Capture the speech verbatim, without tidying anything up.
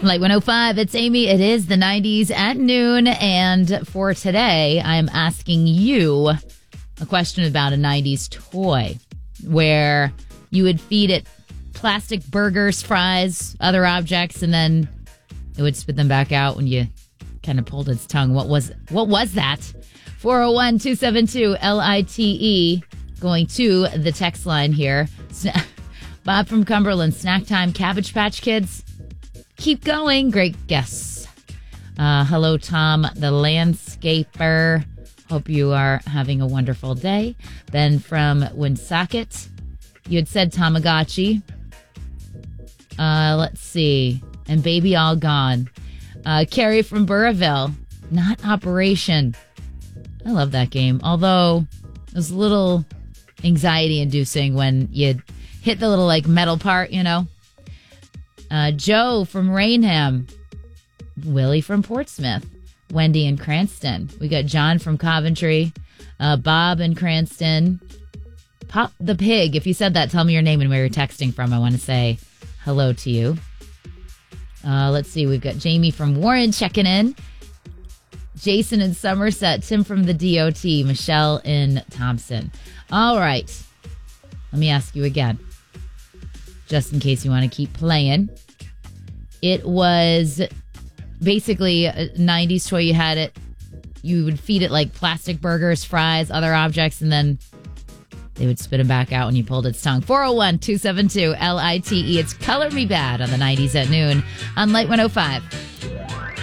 Light one oh five, it's Amy. It is the nineties at noon. And for today, I'm asking you a question about a nineties toy where you would feed it plastic burgers, fries, other objects, and then it would spit them back out when you kind of pulled its tongue. What was what was that? four oh one, two seven two, L I T E. Going to the text line here. Bob from Cumberland, snack time, Cabbage Patch Kids. Keep going. Great guess. Uh, hello, Tom, the landscaper. Hope you are having a wonderful day. Ben from Woonsocket. You had said Tamagotchi. Uh, let's see. And Baby All Gone. Uh, Carrie from Burraville. Not Operation. I love that game. Although it was a little anxiety inducing when you hit the little like metal part, you know. Uh, Joe from Rainham. Willie from Portsmouth. Wendy in Cranston. We got John from Coventry. Uh, Bob in Cranston. Pop the Pig. If you said that, tell me your name and where you're texting from. I want to say hello to you. Uh, let's see. We've got Jamie from Warren checking in. Jason in Somerset. Tim from the D O T. Michelle in Thompson. All right. Let me ask you again, just in case you want to keep playing. It was basically a nineties toy. You had it. You would feed it like plastic burgers, fries, other objects, and then they would spit them back out when you pulled its tongue. four oh one, two seven two, L I T E. It's Color Me Bad on the nineties at noon on Light one oh five.